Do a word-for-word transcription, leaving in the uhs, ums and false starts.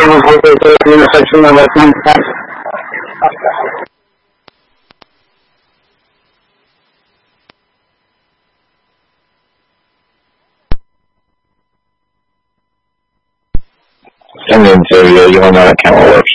tengo fotos de todas las personas vacantes. Send it to you. You don't know how the camera works.